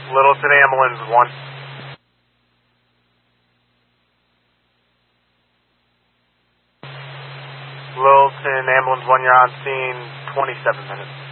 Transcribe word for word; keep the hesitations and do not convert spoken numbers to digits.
Littleton Ambulance one. Littleton Ambulance one, you're on scene, twenty-seven minutes.